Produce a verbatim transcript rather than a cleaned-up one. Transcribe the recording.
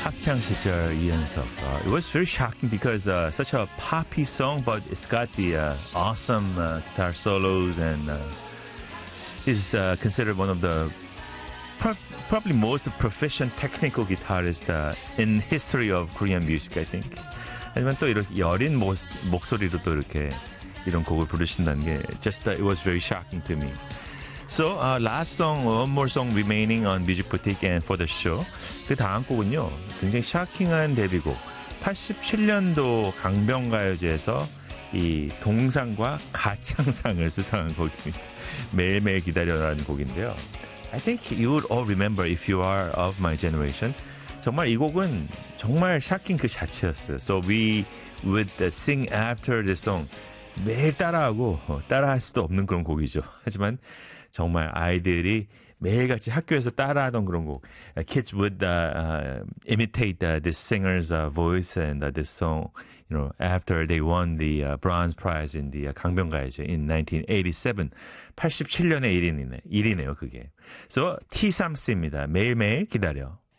학창 시절 이연석. Uh, it was very shocking because uh, such a poppy song, but it's got the uh, awesome uh, guitar solos and uh, is uh, considered one of the pro- probably most proficient technical guitarist uh, in history of Korean music, I think. 하지만 또 이렇게 여린 모, 목소리로 또 이렇게 이런 곡을 부르신다는 게 just uh, it was very shocking to me. So, uh, last song, one more song remaining on Music Boutique and for the show. 그 다음 곡은요, 굉장히 샤킹한 데뷔곡. 팔십칠 년도 강변가요제에서 이 동상과 가창상을 수상한 곡입니다. 매일매일 기다려라는 곡인데요. I think you would all remember if you are of my generation. 정말 이 곡은 정말 샤킹 그 자체였어요. So we would sing after the song. 매일 따라하고 따라할 수도 없는 그런 곡이죠. 하지만 정말 아이들이 매일같이 학교에서 따라하던 그런 곡. Kids would uh, uh, imitate uh, this singer's uh, voice and uh, this song, you know, after they won the uh, bronze prize in the uh, 강변가요제 in nineteen eighty-seven. 팔십칠 년의 일이네, 일이네요, 그게. So, 티삼씨입니다. 매일매일 기다려.